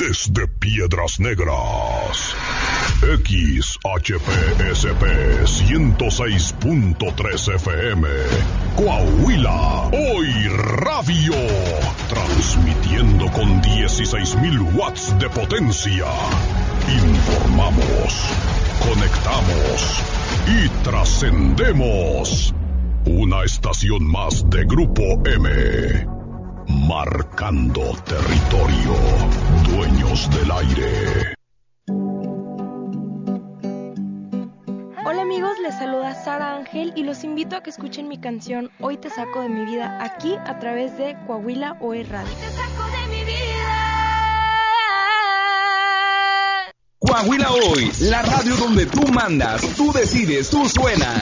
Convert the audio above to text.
desde Piedras Negras. XHPSP 106.3 FM. Coahuila, hoy radio. Transmitiendo con 16,000 watts de potencia. Informamos, conectamos y trascendemos. Una estación más de Grupo M. Marcando territorio. Dueños del aire. Hola amigos, les saluda Sara Ángel y los invito a que escuchen mi canción Hoy te saco de mi vida aquí a través de Coahuila Hoy Radio. Hoy te saco de mi vida. Coahuila Hoy, la radio donde tú mandas, tú decides, tú suenas.